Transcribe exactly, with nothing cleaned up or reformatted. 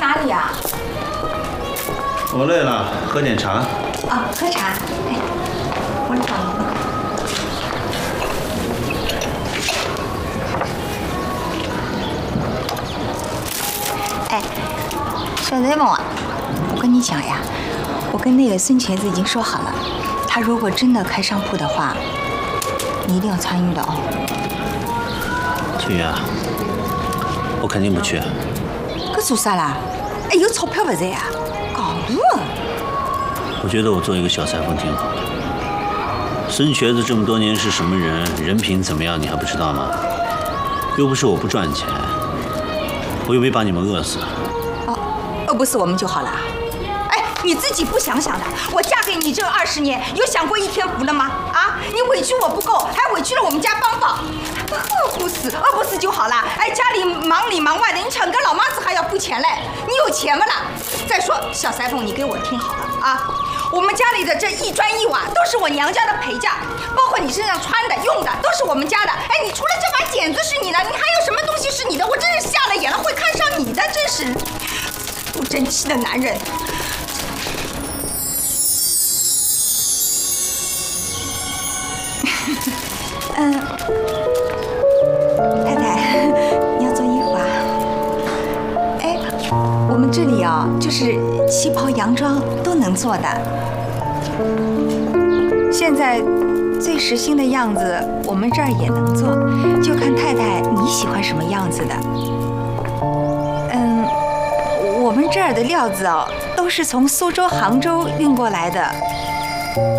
哪里啊？ 我累了，喝点茶。 啊，喝茶。哎，我来帮你。哎，小雷蒙啊，我跟你讲呀，我跟那个孙瘸子已经说好了，他如果真的开商铺的话，你一定要参与的哦。 青云啊，我肯定不去。 搿做啥啦？哎，有钞票不在啊？搞我！ 我觉得我做一个小裁缝挺好的。孙瘸子这么多年是什么人，人品怎么样，你还不知道吗？又不是我不赚钱，我又没把你们饿死。 哦，饿不死我们就好了。哎，你自己不想想的？我嫁给你这二十年，有想过一天福了吗？啊，你委屈我不够，还委屈了我们家芳芳。饿不死，饿不死就好了。哎，家里忙里忙外的，你抢个老妈子还要付钱嘞，你有钱吗啦？再说，小裁缝，你给我听好了啊！我们家里的这一砖一瓦都是我娘家的陪嫁，包括你身上穿的、用的都是我们家的。哎，你除了这把剪子是你的，你还有什么东西是你的？我真是瞎了眼了，会看上你的，真是不争气的男人。嗯，太太，你要做衣服啊？哎，我们这里啊，就是旗袍、洋装都能做的。现在最时兴的样子，我们这儿也能做，就看太太你喜欢什么样子的。嗯，我们这儿的料子哦，都是从苏州、杭州运过来的。